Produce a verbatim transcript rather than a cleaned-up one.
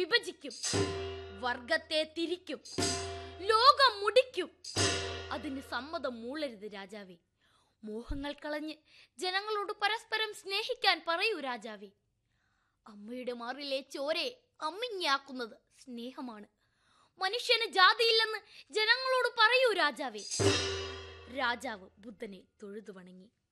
വിഭജിക്കും, വർഗത്തെ തിരിക്കും, ലോകം മുടിക്കും. അതിന് സമ്മതം മൂളരുത് രാജാവേ. മോഹങ്ങൾ കളഞ്ഞ് ജനങ്ങളോട് പരസ്പരം സ്നേഹിക്കാൻ പറയൂ രാജാവേ. അമ്മയുടെ മാറിലെ ചോരയെ അമ്മിഞ്ഞാക്കുന്നത് സ്നേഹമാണ്. മനുഷ്യന് ജാതിയില്ലെന്ന് ജനങ്ങളോട് പറയൂ രാജാവേ. രാജാവ് ബുദ്ധനെ തൊഴുതു വണങ്ങി.